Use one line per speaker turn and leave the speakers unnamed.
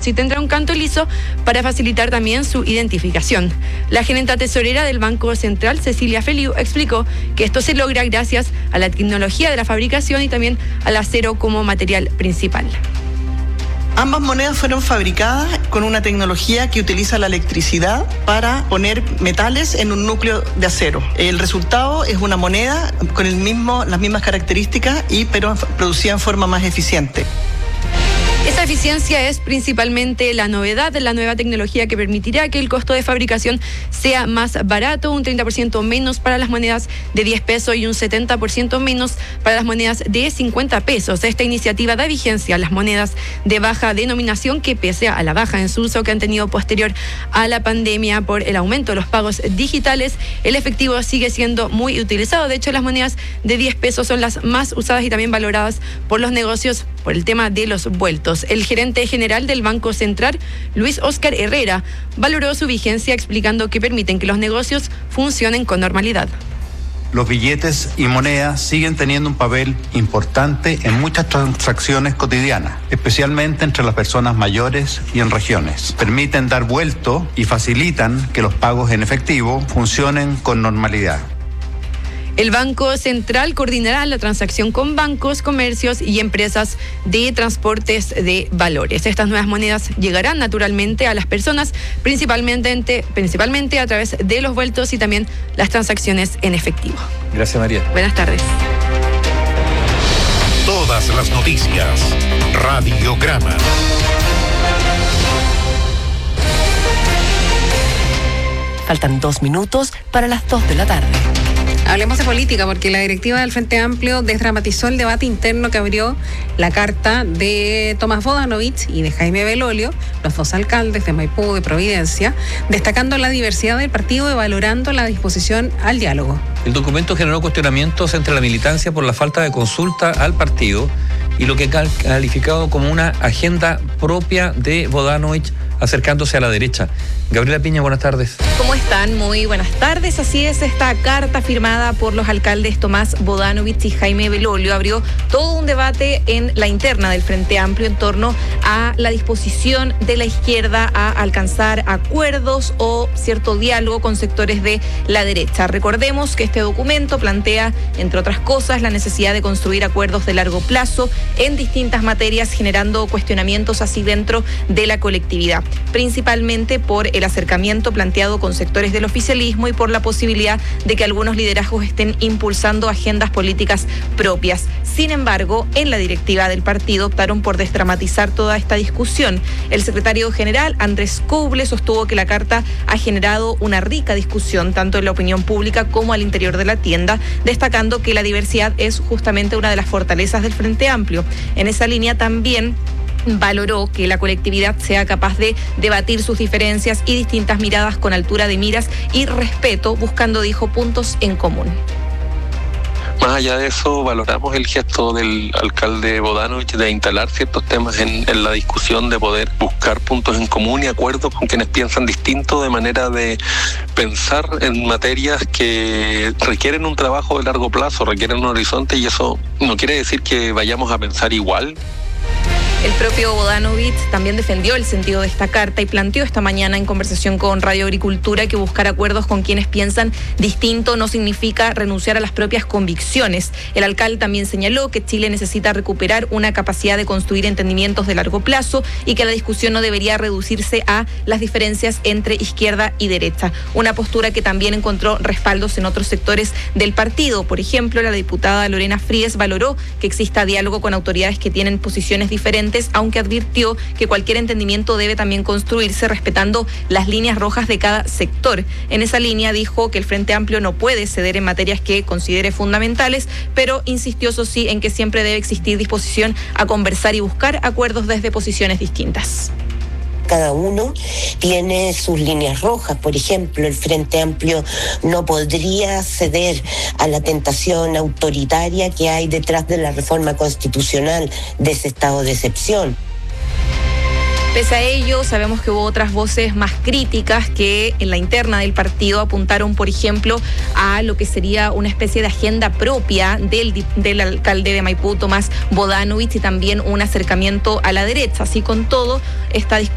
sí tendrá un canto liso para facilitar también su identificación. La gerenta tesorera del Banco Central, Cecilia Feliu, explicó que esto se logra gracias a la tecnología de la fabricación y también al acero como material principal.
Ambas monedas fueron fabricadas con una tecnología que utiliza la electricidad para poner metales en un núcleo de acero. El resultado es una moneda con las mismas características, pero producida en forma más eficiente.
Esa eficiencia es principalmente la novedad de la nueva tecnología que permitirá que el costo de fabricación sea más barato, un 30% menos para las monedas de 10 pesos y un 70% menos para las monedas de 50 pesos. Esta iniciativa da vigencia a las monedas de baja denominación que, pese a la baja en su uso que han tenido posterior a la pandemia por el aumento de los pagos digitales, el efectivo sigue siendo muy utilizado. De hecho, las monedas de 10 pesos son las más usadas y también valoradas por los negocios por el tema de los vueltos. El gerente general del Banco Central, Luis Óscar Herrera, valoró su vigencia explicando que permiten que los negocios funcionen con normalidad.
Los billetes y monedas siguen teniendo un papel importante en muchas transacciones cotidianas, especialmente entre las personas mayores y en regiones. Permiten dar vuelto y facilitan que los pagos en efectivo funcionen con normalidad.
El Banco Central coordinará la transacción con bancos, comercios y empresas de transportes de valores. Estas nuevas monedas llegarán naturalmente a las personas, principalmente a través de los vueltos y también las transacciones en efectivo.
Gracias, María.
Buenas tardes.
Todas las noticias. Radiograma.
Faltan 2 minutos para las 2 de la tarde.
Hablemos de política, porque la directiva del Frente Amplio desdramatizó el debate interno que abrió la carta de Tomás Bodanovich y de Jaime Belolio, los dos alcaldes de Maipú y Providencia, destacando la diversidad del partido y valorando la disposición al diálogo.
El documento generó cuestionamientos entre la militancia por la falta de consulta al partido y lo que ha calificado como una agenda propia de Bodanovich acercándose a la derecha. Gabriela Piña, buenas tardes.
¿Cómo están? Muy buenas tardes. Así es, esta carta firmada por los alcaldes Tomás Bodanovich y Jaime Belolio abrió todo un debate en la interna del Frente Amplio en torno a la disposición de la izquierda a alcanzar acuerdos o cierto diálogo con sectores de la derecha. Recordemos que este documento plantea, entre otras cosas, la necesidad de construir acuerdos de largo plazo en distintas materias, generando cuestionamientos así dentro de la colectividad, principalmente por el acercamiento planteado con sectores del oficialismo y por la posibilidad de que algunos liderazgos estén impulsando agendas políticas propias. Sin embargo, en la directiva del partido optaron por desdramatizar toda esta discusión. El secretario general, Andrés Couble, sostuvo que la carta ha generado una rica discusión tanto en la opinión pública como al interior de la tienda, destacando que la diversidad es justamente una de las fortalezas del Frente Amplio. En esa línea también valoró que la colectividad sea capaz de debatir sus diferencias y distintas miradas con altura de miras y respeto, buscando, dijo, puntos en común.
Más allá de eso, valoramos el gesto del alcalde Bodanovich de instalar ciertos temas en la discusión, de poder buscar puntos en común y acuerdos con quienes piensan distinto, de manera de pensar en materias que requieren un trabajo de largo plazo, requieren un horizonte, y eso no quiere decir que vayamos a pensar igual.
El propio Bodanovich también defendió el sentido de esta carta y planteó esta mañana en conversación con Radio Agricultura que buscar acuerdos con quienes piensan distinto no significa renunciar a las propias convicciones. El alcalde también señaló que Chile necesita recuperar una capacidad de construir entendimientos de largo plazo y que la discusión no debería reducirse a las diferencias entre izquierda y derecha. Una postura que también encontró respaldos en otros sectores del partido. Por ejemplo, la diputada Lorena Fríes valoró que exista diálogo con autoridades que tienen posiciones diferentes, aunque advirtió que cualquier entendimiento debe también construirse respetando las líneas rojas de cada sector. En esa línea dijo que el Frente Amplio no puede ceder en materias que considere fundamentales, pero insistió, eso sí, en que siempre debe existir disposición a conversar y buscar acuerdos desde posiciones distintas.
Cada uno tiene sus líneas rojas. Por ejemplo, el Frente Amplio no podría ceder a la tentación autoritaria que hay detrás de la reforma constitucional, de ese estado de excepción.
Pese a ello, sabemos que hubo otras voces más críticas que en la interna del partido apuntaron, por ejemplo, a lo que sería una especie de agenda propia del alcalde de Maipú, Tomás Bodanovich, y también un acercamiento a la derecha. Así con todo, esta discusión